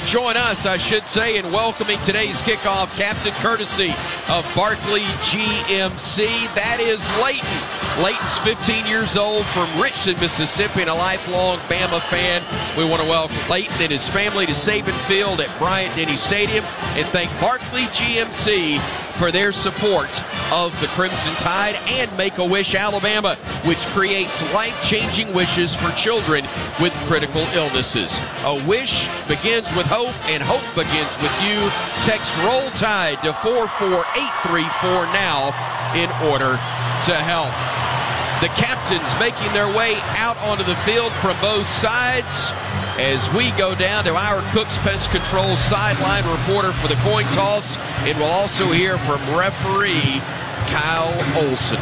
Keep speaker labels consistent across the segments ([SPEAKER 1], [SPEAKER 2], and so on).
[SPEAKER 1] join us, I should say, in welcoming today's kickoff captain courtesy of Barclay GMC. That is Leighton. Leighton's 15 years old from Richland, Mississippi, and a lifelong Bama fan. We want to welcome Leighton and his family to Saban Field at Bryant-Denny Stadium and thank Barclay GMC for their support of the Crimson Tide and Make-A-Wish Alabama, which creates life-changing wishes for children with critical illnesses. A wish begins with hope, and hope begins with you. Text Roll Tide to 44834 now in order to help. The captains making their way out onto the field from both sides as we go down to our Cooks Pest Control sideline reporter for the coin toss, and we'll also hear from referee Kyle Olson.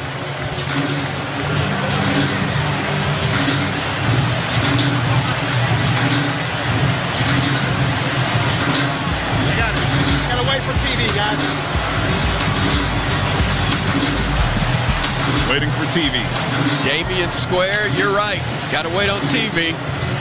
[SPEAKER 2] Gotta wait for TV, guys.
[SPEAKER 3] Waiting for TV.
[SPEAKER 1] Damien Square, you're right. Got to wait on TV.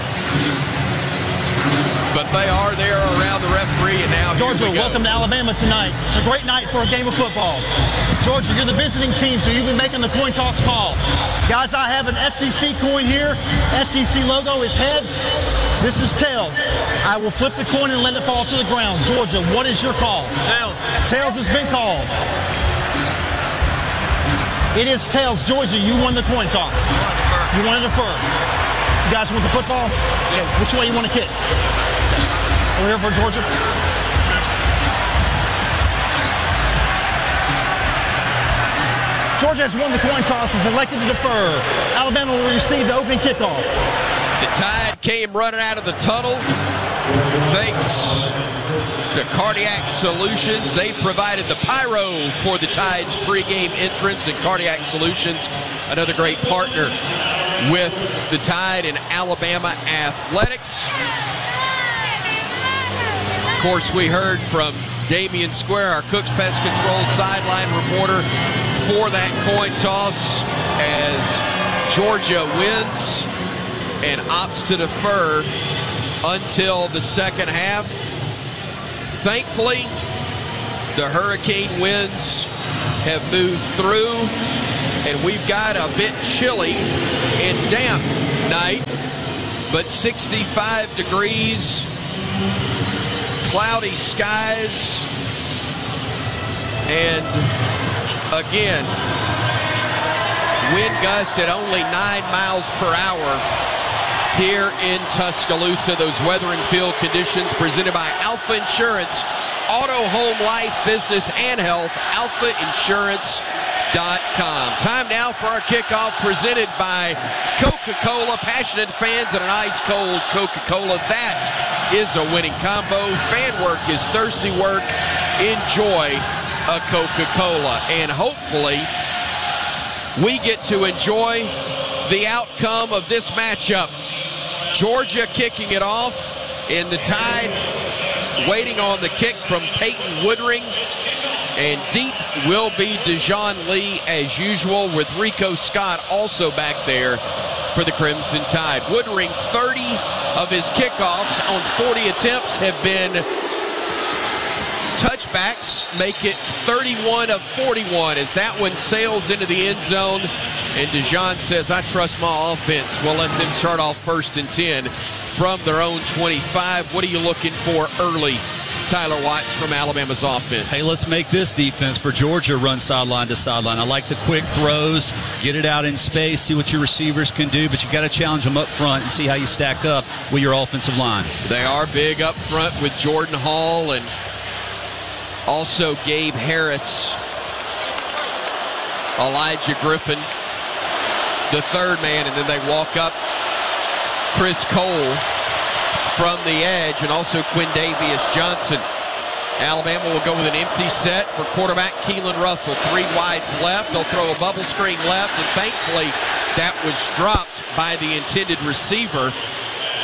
[SPEAKER 1] But they are there around the referee, and now
[SPEAKER 2] Georgia, welcome to Alabama tonight. It's a great night for a game of football. Georgia, you're the visiting team, so you'll be making the coin toss call. Guys, I have an SEC coin here. SEC logo is heads. This is tails. I will flip the coin and let it fall to the ground. Georgia, what is your call?
[SPEAKER 4] Tails.
[SPEAKER 2] Tails has been called. It is tails. Georgia, you won the coin toss. You want to defer. You guys want the football? Yeah. Which way you want to kick? Over here for Georgia. Georgia has won the coin toss, is elected to defer. Alabama will receive the opening kickoff.
[SPEAKER 1] The Tide came running out of the tunnel. Thanks to Cardiac Solutions. They provided the pyro for the Tide's pregame entrance, and Cardiac Solutions, another great partner with the Tide and Alabama athletics. Of course, we heard from Damien Square, our Cooks Pest Control sideline reporter, for that coin toss as Georgia wins and opts to defer until the second half. Thankfully, the hurricane winds have moved through, and we've got a bit chilly and damp night, but 65 degrees, cloudy skies, and again, wind gust at only 9 miles per hour here in Tuscaloosa. Those weather and field conditions presented by Alpha Insurance, auto, home, life, business, and health, alphainsurance.com. Time now for our kickoff presented by Coca-Cola. Passionate fans and an ice-cold Coca-Cola. That is a winning combo. Fan work is thirsty work. Enjoy a Coca-Cola. And hopefully we get to enjoy the outcome of this matchup. Georgia kicking it off, and the Tide waiting on the kick from Peyton Woodring. And deep will be Dejon Lee as usual, with Rico Scott also back there for the Crimson Tide. Woodring, 30 of his kickoffs on 40 attempts have been touchbacks, make it 31 of 41 as that one sails into the end zone. And Dejon says, I trust my offense. We'll let them start off 1st and 10 from their own 25. What are you looking for early, Tyler Watts, from Alabama's offense?
[SPEAKER 5] Hey, let's make this defense for Georgia run sideline to sideline. I like the quick throws, get it out in space, see what your receivers can do, but you got to challenge them up front and see how you stack up with your offensive line.
[SPEAKER 1] They are big up front with Jordan Hall and also Gabe Harris, Elijah Griffin, the third man, and then they walk up Chris Cole from the edge, and also Quindavious Johnson. Alabama will go with an empty set for quarterback Keelan Russell. 3 wides left. They'll throw a bubble screen left, and thankfully that was dropped by the intended receiver.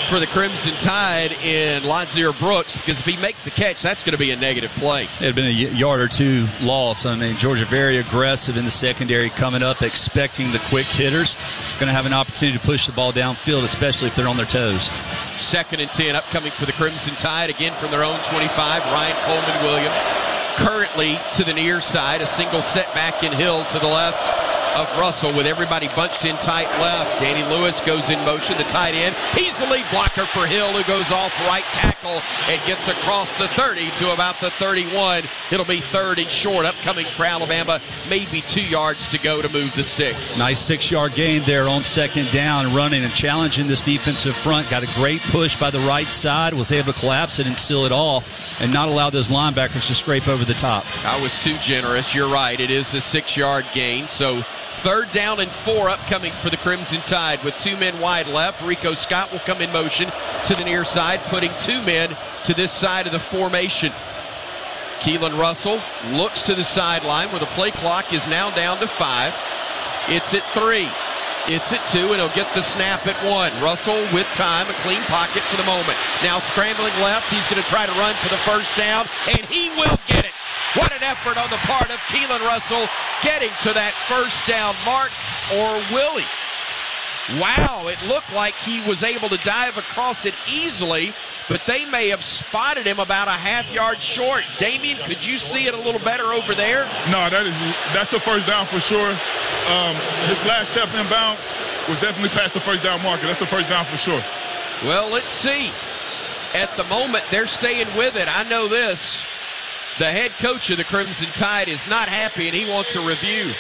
[SPEAKER 1] for the Crimson Tide in Lonzier Brooks, because if he makes the catch, that's going to be a negative play.
[SPEAKER 5] It had been a yard or two loss. I mean, Georgia very aggressive in the secondary coming up, expecting the quick hitters. Going to have an opportunity to push the ball downfield, especially if they're on their toes.
[SPEAKER 1] 2nd and 10 upcoming for the Crimson Tide, again from their own 25. Ryan Coleman Williams currently to the near side, a single setback in Hill to the left of Russell with everybody bunched in tight left. Danny Lewis goes in motion, the tight end. He's the lead blocker for Hill, who goes off right tackle and gets across the 30 to about the 31. It'll be 3rd and short upcoming for Alabama. Maybe 2 yards to go to move the sticks.
[SPEAKER 5] Nice 6-yard gain there on 2nd down, running and challenging this defensive front. Got a great push by the right side, was able to collapse it and seal it off and not allow those linebackers to scrape over the top.
[SPEAKER 1] I was too generous. You're right. It is a 6-yard gain. So 3rd down and 4 upcoming for the Crimson Tide with 2 men wide left. Rico Scott will come in motion to the near side, putting 2 men to this side of the formation. Keelan Russell looks to the sideline where the play clock is now down to 5. It's at 3. It's at 2, and he'll get the snap at 1. Russell with time, a clean pocket for the moment. Now scrambling left. He's going to try to run for the 1st down, and he will get it. What an effort on the part of Keelan Russell getting to that 1st down mark, or will he? Wow, it looked like he was able to dive across it easily, but they may have spotted him about a half-yard short. Damien, could you see it a little better over there?
[SPEAKER 3] No, that's a 1st down for sure. His last step in bounds was definitely past the 1st down marker. That's a 1st down for sure.
[SPEAKER 1] Well, let's see. At the moment, they're staying with it. I know this. The head coach of the Crimson Tide is not happy, and he wants a review.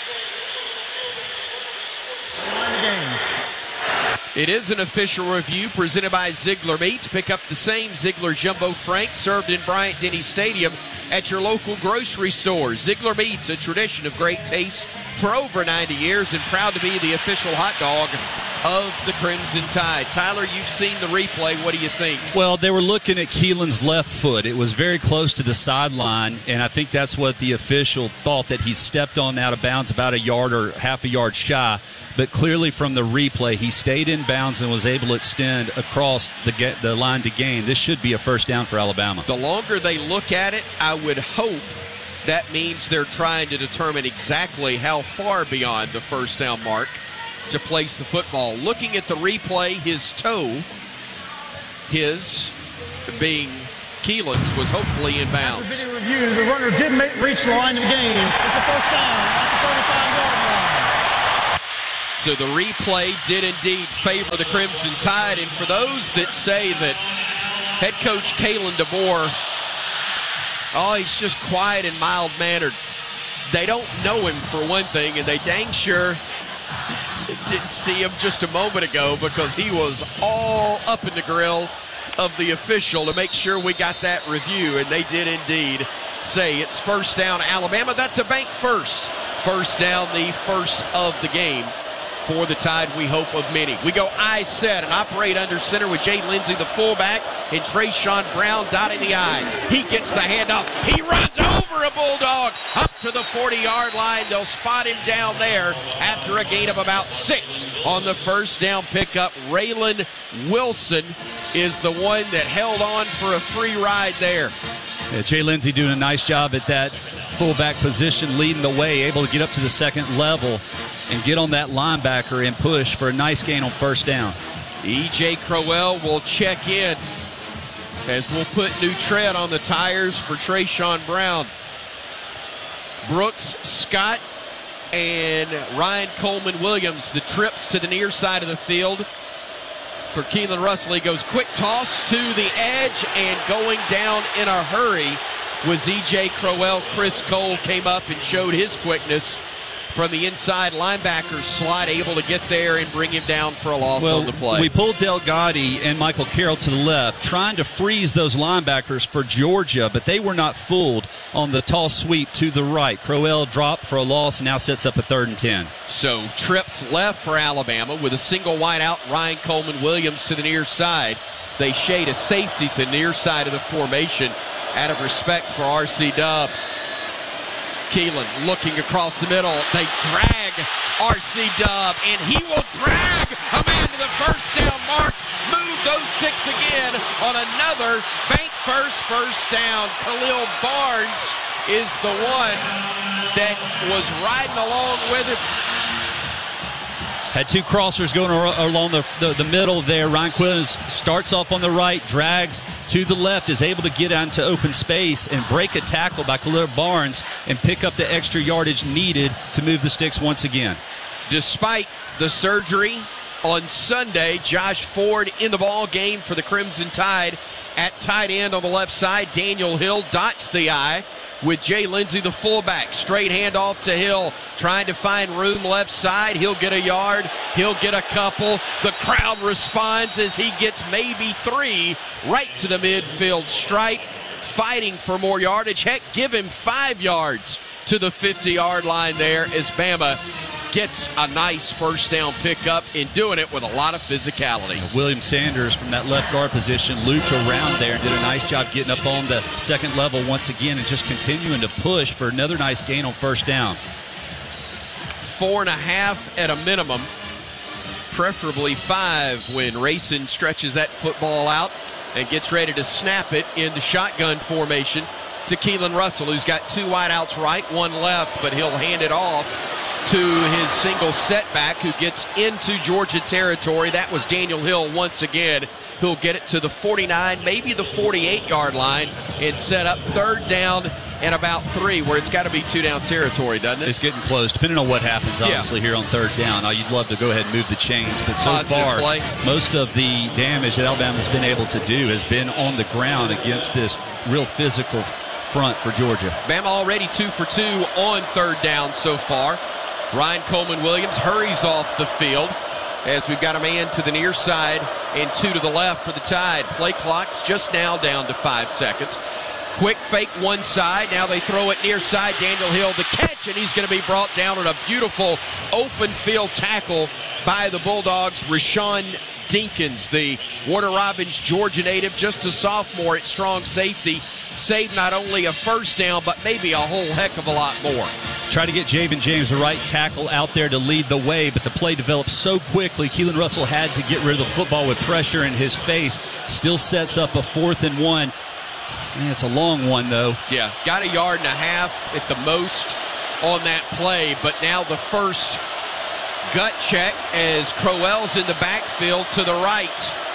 [SPEAKER 1] It is an official review presented by Ziegler Meats. Pick up the same Ziegler Jumbo Frank served in Bryant-Denny Stadium at your local grocery store. Ziegler Meats, a tradition of great taste for over 90 years and proud to be the official hot dog of the Crimson Tide. Tyler, you've seen the replay. What do you think?
[SPEAKER 5] Well, they were looking at Keelan's left foot. It was very close to the sideline, and I think that's what the official thought, that he stepped on out of bounds about a yard or half a yard shy. But clearly from the replay, he stayed in bounds and was able to extend across the line to gain. This should be a 1st down for Alabama.
[SPEAKER 1] The longer they look at it, I would hope that means they're trying to determine exactly how far beyond the 1st down mark to place the football. Looking at the replay, his toe, his being Keelan's, was hopefully in bounds.
[SPEAKER 2] After video review, the runner did reach the line of the game. It's a 1st down at the 35-yard line.
[SPEAKER 1] So the replay did indeed favor the Crimson Tide. And for those that say that head coach Kalen DeBoer, he's just quiet and mild-mannered, they don't know him for one thing, and they dang sure didn't see him just a moment ago, because he was all up in the grill of the official to make sure we got that review, and they did indeed say it's 1st down Alabama. That's a bank first. 1st down, the 1st of the game for the Tide, we hope, of many. We go I set and operate under center with Jay Lindsey, the fullback, and Trayshawn Brown dotting the I. He gets the handoff. He runs over a Bulldog up to the 40-yard line. They'll spot him down there after a gain of about 6 on the 1st down pickup. Raylan Wilson is the one that held on for a free ride there.
[SPEAKER 5] Yeah, Jay Lindsey doing a nice job at that fullback position, leading the way, able to get up to the 2nd level and get on that linebacker and push for a nice gain on 1st down.
[SPEAKER 1] E.J. Crowell will check in as we'll put new tread on the tires for Trayshawn Brown. Brooks, Scott, and Ryan Coleman Williams, the trips to the near side of the field for Keelan Russell. He goes quick toss to the edge, and going down in a hurry was E.J. Crowell. Chris Cole came up and showed his quickness from the inside linebacker slot, able to get there and bring him down for a loss on the play.
[SPEAKER 5] We pulled Del Gotti and Michael Carroll to the left, trying to freeze those linebackers for Georgia, but they were not fooled on the tall sweep to the right. Crowell dropped for a loss and now sets up a 3rd and 10.
[SPEAKER 1] So trips left for Alabama with a single wide out, Ryan Coleman Williams to the near side. They shade a safety to the near side of the formation out of respect for R.C. Dub. Keelan looking across the middle. They drag R.C. Dub, and he will drag a man to the 1st down mark, move those sticks again on another bank first down. Khalil Barnes is the one that was riding along with him.
[SPEAKER 5] Had two crossers going along the middle there. Ryan Quillen starts off on the right, drags to the left, is able to get onto open space and break a tackle by Khalil Barnes and pick up the extra yardage needed to move the sticks once again.
[SPEAKER 1] Despite the surgery on Sunday, Josh Ford in the ball game for the Crimson Tide at tight end on the left side. Daniel Hill dots the I with Jay Lindsey, the fullback. Straight handoff to Hill, trying to find room left side. He'll get a yard. He'll get a couple. The crowd responds as he gets maybe 3 right to the midfield stripe, fighting for more yardage. Heck, give him 5 yards to the 50-yard line there as Bama gets a nice first down pickup in doing it with a lot of physicality.
[SPEAKER 5] William Sanders from that left guard position looped around there and did a nice job getting up on the second level once again and just continuing to push for another nice gain on first down.
[SPEAKER 1] 4.5 at a minimum, preferably 5 when Racing stretches that football out and gets ready to snap it into shotgun formation to Keelan Russell, who's got 2 wideouts right, 1 left, but he'll hand it off to his single setback who gets into Georgia territory. That was Daniel Hill once again, who'll get it to the 49, maybe the 48-yard line and set up third down and about 3, where it's got to be 2-down territory, doesn't it?
[SPEAKER 5] It's getting close, depending on what happens, obviously, here on third down. You'd love to go ahead and move the chains, but so far, most of the damage that Alabama's been able to do has been on the ground against this real physical front for Georgia.
[SPEAKER 1] Bama already 2 for 2 on third down so far. Ryan Coleman-Williams hurries off the field as we've got a man to the near side and 2 to the left for the Tide. Play clock's just now down to 5 seconds. Quick fake one side. Now they throw it near side. Daniel Hill the catch, and he's going to be brought down on a beautiful open field tackle by the Bulldogs. Rashawn Dinkins, the Warner Robins Georgia native, just a sophomore at strong safety, saved not only a first down, but maybe a whole heck of a lot more.
[SPEAKER 5] Try to get Javen James, the right tackle, out there to lead the way, but the play developed so quickly. Keelan Russell had to get rid of the football with pressure in his face. Still sets up a 4th and 1. Man, it's a long one, though.
[SPEAKER 1] Yeah, got 1.5 yards at the most on that play, but now the first gut check as Crowell's in the backfield to the right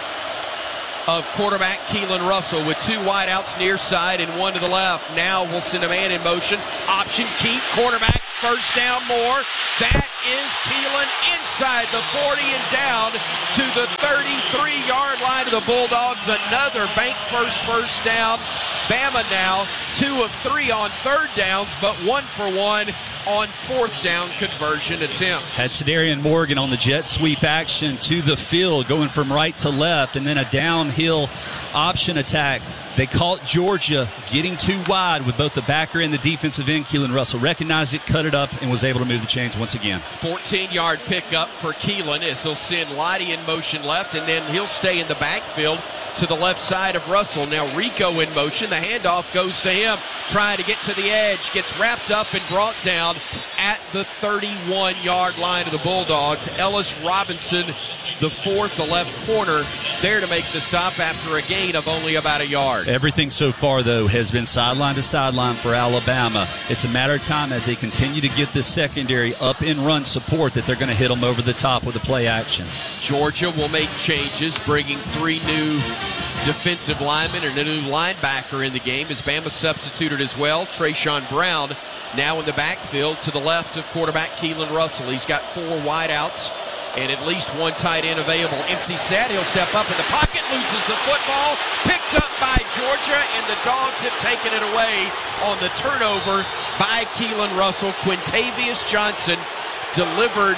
[SPEAKER 1] of quarterback Keelan Russell with 2 wideouts near side and 1 to the left. Now we'll send a man in motion. Option keep, quarterback, first down more. That is Keelan inside the 40 and down to the 33-yard line of the Bulldogs. Another bank first down. Bama now 2 of 3 on third downs, but 1 for 1 on 4th down conversion attempts.
[SPEAKER 5] Had Cedarian Morgan on the jet sweep action to the field, going from right to left, and then a downhill option attack. They caught Georgia getting too wide with both the backer and the defensive end. Keelan Russell recognized it, cut it up, and was able to move the chains once again.
[SPEAKER 1] 14-yard pickup for Keelan as he'll send Lottie in motion left, and then he'll stay in the backfield to the left side of Russell. Now Rico in motion. The handoff goes to him, trying to get to the edge. Gets wrapped up and brought down at the 31-yard line of the Bulldogs. Ellis Robinson, the 4th, the left corner, there to make the stop after a gain of only about 1 yard.
[SPEAKER 5] Everything so far, though, has been sideline to sideline for Alabama. It's a matter of time as they continue to get this secondary up in run support that they're going to hit them over the top with the play action.
[SPEAKER 1] Georgia will make changes, bringing 3 new defensive linemen and a new linebacker in the game as Bama substituted as well. Trayshawn Brown now in the backfield to the left of quarterback Keelan Russell. He's got 4 wideouts and at least 1 tight end available. Empty set. He'll step up in the pocket, loses the football, picked up by Georgia, and the Dogs have taken it away on the turnover by Keelan Russell. Quintavious Johnson delivered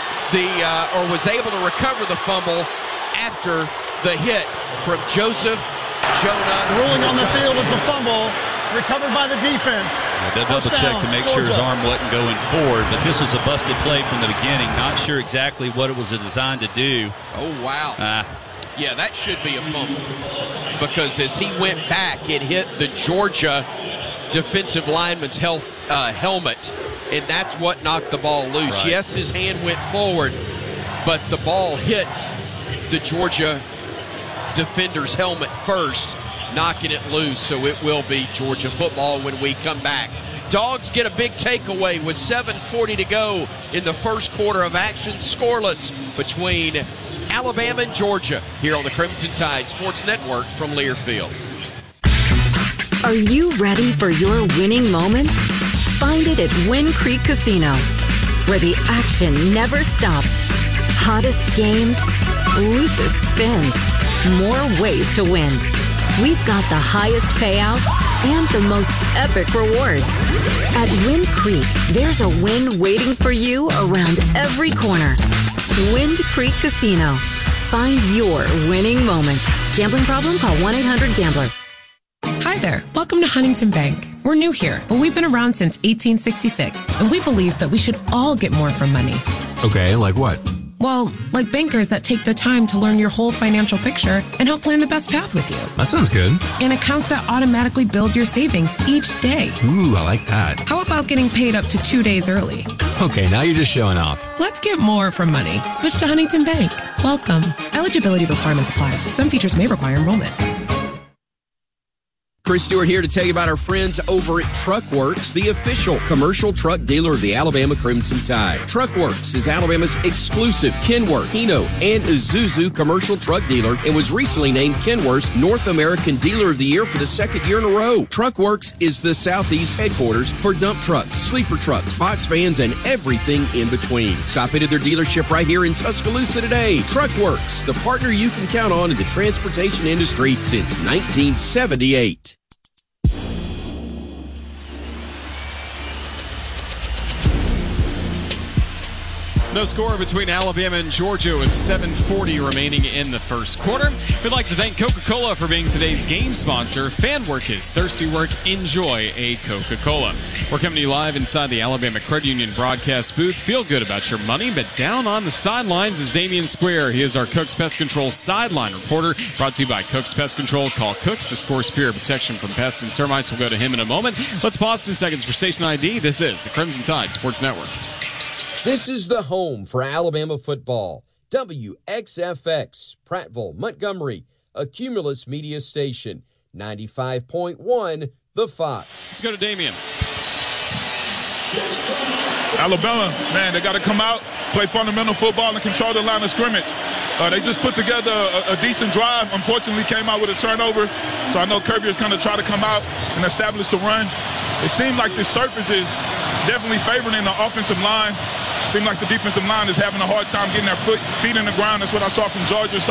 [SPEAKER 1] was able to recover the fumble after the hit from Joseph Jonah.
[SPEAKER 2] Ruling on the field, it's a fumble. Recovered by the defense.
[SPEAKER 5] They'll double check to make sure his arm wasn't going forward, but this was a busted play from the beginning. Not sure exactly what it was designed to do.
[SPEAKER 1] Oh, wow. Yeah, that should be a fumble because as he went back, it hit the Georgia defensive lineman's helmet, and that's what knocked the ball loose.
[SPEAKER 5] Right.
[SPEAKER 1] Yes, his hand went forward, but the ball hit the Georgia defender's helmet first, knocking it loose. So it will be Georgia football when we come back. Dogs get a big takeaway with 7:40 to go in the first quarter of action. Scoreless between Alabama and Georgia here on the Crimson Tide Sports Network from Learfield.
[SPEAKER 4] Are you ready for your winning moment? Find it at Wind Creek Casino, where the action never stops. Hottest games, loosest spins, more ways to win. We've got the highest payouts and the most epic rewards. At Wind Creek, there's a win waiting for you around every corner. Wind Creek Casino. Find your winning moment. Gambling problem? Call 1-800-GAMBLER.
[SPEAKER 6] Hi there. Welcome to Huntington Bank. We're new here, but we've been around since 1866, and we believe that we should all get more from money.
[SPEAKER 7] Okay, like what?
[SPEAKER 6] Well, like bankers that take the time to learn your whole financial picture and help plan the best path with you.
[SPEAKER 7] That sounds good.
[SPEAKER 6] And accounts that automatically build your savings each day.
[SPEAKER 7] Ooh, I like that.
[SPEAKER 6] How about getting paid up to 2 days early?
[SPEAKER 7] Okay, now you're just showing off.
[SPEAKER 6] Let's get more from money. Switch to Huntington Bank. Welcome. Eligibility requirements apply. Some features may require enrollment.
[SPEAKER 1] Chris Stewart here to tell you about our friends over at Truckworks, the official commercial truck dealer of the Alabama Crimson Tide. Truckworks is Alabama's exclusive Kenworth, Hino, and Isuzu commercial truck dealer and was recently named Kenworth's North American Dealer of the Year for the second year in a row. Truckworks is the Southeast headquarters for dump trucks, sleeper trucks, box vans, and everything in between. Stop into their dealership right here in Tuscaloosa today. Truckworks, the partner you can count on in the transportation industry since 1978.
[SPEAKER 8] No score between Alabama and Georgia with 7:40 remaining in the first quarter. We'd like to thank Coca-Cola for being today's game sponsor. Fan work is thirsty work. Enjoy a Coca-Cola. We're coming to you live inside the Alabama Credit Union broadcast booth. Feel good about your money, but down on the sidelines is Damian Square. He is our Cook's Pest Control sideline reporter, brought to you by Cook's Pest Control. Call Cook's to score superior protection from pests and termites. We'll go to him in a moment. Let's pause 10 seconds for station ID. This is the Crimson Tide Sports Network.
[SPEAKER 1] This is the home for Alabama football. WXFX, Prattville, Montgomery, a Cumulus media station. 95.1, The Fox.
[SPEAKER 8] Let's go to Damian.
[SPEAKER 3] Alabama, man, they got to come out, play fundamental football, and control the line of scrimmage. They just put together a decent drive. Unfortunately, came out with a turnover. So I know Kirby is going to try to come out and establish the run. It seemed like the surface is definitely favoring the offensive line. Seemed like the defensive line is having a hard time getting their feet in the ground. That's what I saw from Georgia. So